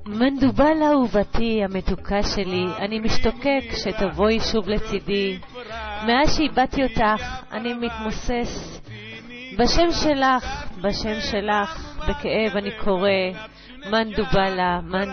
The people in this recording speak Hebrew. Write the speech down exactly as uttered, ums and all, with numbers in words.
מנדובל אהובתי המתוקה שלי, אני משתוקק שתבואי שוב לצידי. מאז שאיבדתי אותך אני מתמוסס בשם שלך, בשם שלך, בכאב אני קורא מנדובלה, מנדובלה.